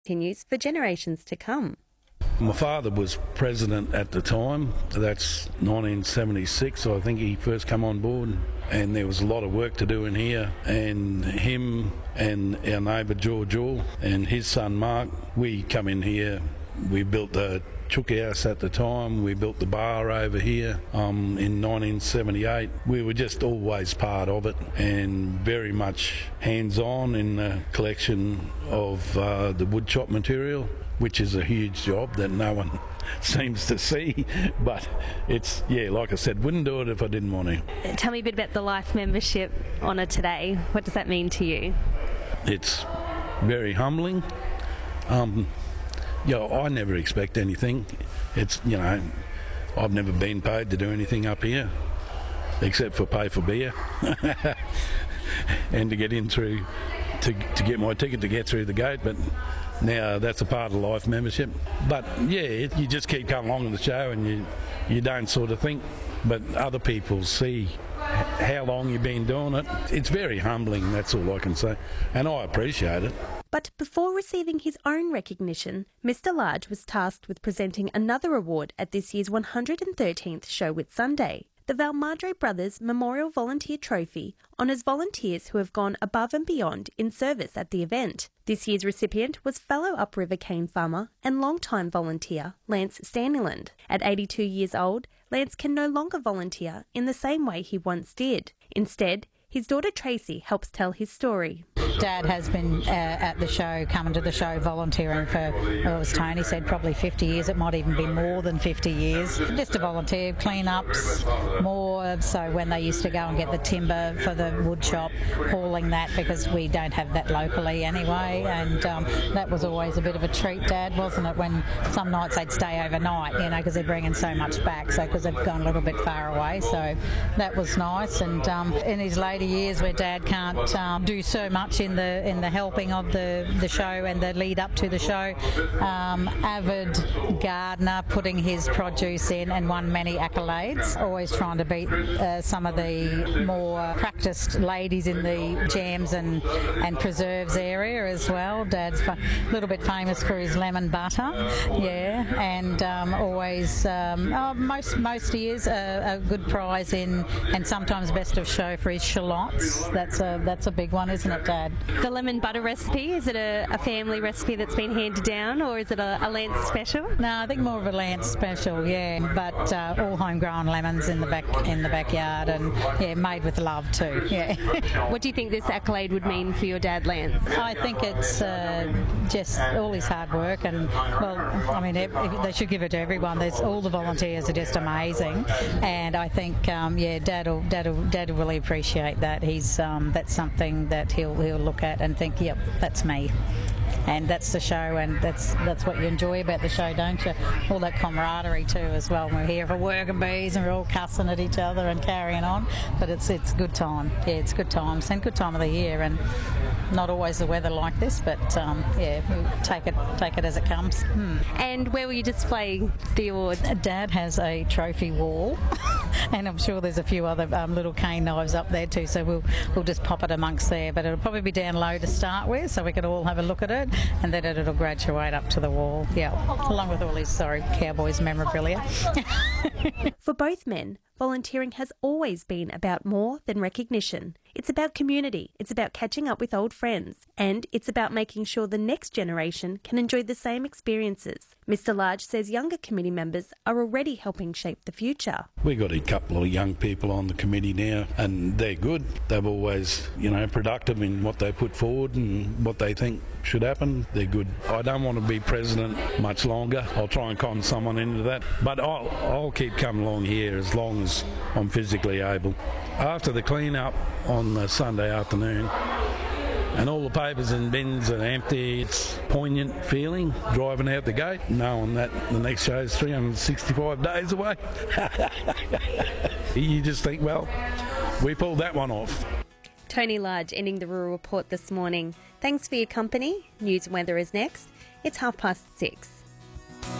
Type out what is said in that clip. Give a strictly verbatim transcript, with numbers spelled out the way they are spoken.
continues for generations to come. My father was president at the time. That's nineteen seventy-six, I think he first come on board, and there was a lot of work to do in here. And him and our neighbour George All and his son Mark, we come in here. We built the Chook House at the time. We built the bar over here um, in nineteen seventy-eight. We were just always part of it and very much hands-on in the collection of uh, the wood chop material, which is a huge job that no one seems to see. But it's, yeah, like I said, wouldn't do it if I didn't want to. Tell me a bit about the Life Membership honour today. What does that mean to you? It's very humbling. Um, you know, I never expect anything. It's, you know, I've never been paid to do anything up here except for pay for beer and to get in through, to, to get my ticket to get through the gate. But now that's a part of Life Membership. But yeah, it, you just keep coming along to the show and you, you don't sort of think, but other people see how long you've been doing it. It's very humbling, that's all I can say, and I appreciate it. But before receiving his own recognition, Mister Large was tasked with presenting another award at this year's one hundred thirteenth Show Whitsunday. The Valmadre Brothers Memorial Volunteer Trophy honours volunteers who have gone above and beyond in service at the event. This year's recipient was fellow upriver cane farmer and long-time volunteer Lance Staniland. At eighty-two years old, Lance can no longer volunteer in the same way he once did. Instead, his daughter Tracy helps tell his story. Dad has been uh, at the show, coming to the show, volunteering for, well, as Tony said, probably fifty years. It might even be more than fifty years. Just to volunteer, clean-ups, more so when they used to go and get the timber for the wood shop, hauling that because we don't have that locally anyway. And um, that was always a bit of a treat, Dad, wasn't it, when some nights they'd stay overnight, you know, because they're bringing so much back, so because they've gone a little bit far away. So that was nice. And um, in his later years where Dad can't um, do so much in the in the helping of the, the show and the lead up to the show, um, avid gardener, putting his produce in and won many accolades, always trying to beat uh, some of the more practiced ladies in the jams and, and preserves area as well. Dad's a little bit famous for his lemon butter, yeah, and um, always um, oh, most most years a, a good prize in, and sometimes best of show for his shallots. That's a that's a big one, isn't it, Dad? The lemon butter recipe, is it a, a family recipe that's been handed down, or is it a, a Lance special? No, I think more of a Lance special, yeah. But uh, all homegrown lemons in the back in the backyard, and yeah, made with love too. Yeah. What do you think this accolade would mean for your dad, Lance? I think it's uh, just all his hard work, and well, I mean, if, if they should give it to everyone. There's all the volunteers are just amazing, and I think um, yeah, Dad will Dad will Dad will really appreciate that. He's um, that's something that he'll he'll look at and think, yep, that's me. And that's the show, and that's that's what you enjoy about the show, don't you? All that camaraderie too, as well. We're here for working bees, and we're all cussing at each other and carrying on. But it's it's good time. Yeah, it's good times and good time of the year, and not always the weather like this. But um, yeah, we take it take it as it comes. Hmm. And where will you display the award? Dad has a trophy wall, and I'm sure there's a few other um, little cane knives up there too. So we'll we'll just pop it amongst there. But it'll probably be down low to start with, so we can all have a look at it. And then it'll graduate up to the wall, yeah, along with all his, sorry, Cowboys memorabilia. For both men, volunteering has always been about more than recognition. It's about community, it's about catching up with old friends, and it's about making sure the next generation can enjoy the same experiences. Mister Large says younger committee members are already helping shape the future. We've got a couple of young people on the committee now, and they're good. They've always, you know, productive in what they put forward and what they think should happen. They're good. I don't want to be president much longer. I'll try and con someone into that, but I'll, I'll keep coming along here as long as I'm physically able. After the clean-up on the Sunday afternoon, and all the papers and bins are empty, it's a poignant feeling driving out the gate, knowing that the next show is three hundred sixty-five days away. You just think, well, we pulled that one off. Tony Large ending the Rural Report this morning. Thanks for your company. News and weather is next. It's half past six.